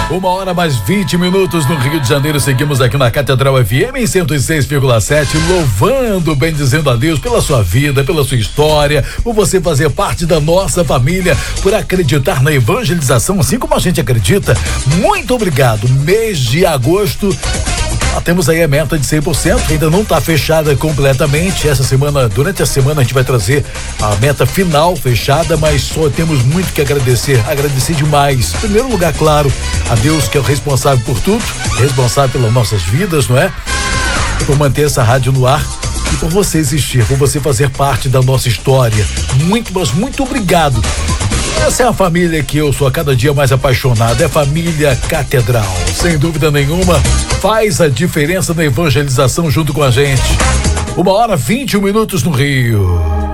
1h mais 20 minutos no Rio de Janeiro. Seguimos aqui na Catedral FM em 106,7, louvando, bendizendo a Deus pela sua vida, pela sua história, por você fazer parte da nossa família, por acreditar na evangelização, assim como a gente acredita. Muito obrigado. Mês de agosto, temos aí a meta de 100%, ainda não está fechada completamente. Essa semana, durante a semana, a gente vai trazer a meta final fechada, mas só temos muito que agradecer demais. Em primeiro lugar, claro, a Deus, que é o responsável por tudo, responsável pelas nossas vidas, não é? E por manter essa rádio no ar e por você existir, por você fazer parte da nossa história. Muito, mas muito obrigado. Essa é a família que eu sou a cada dia mais apaixonado, é a família Catedral. Sem dúvida nenhuma, faz a diferença na evangelização junto com a gente. 1h21 no Rio.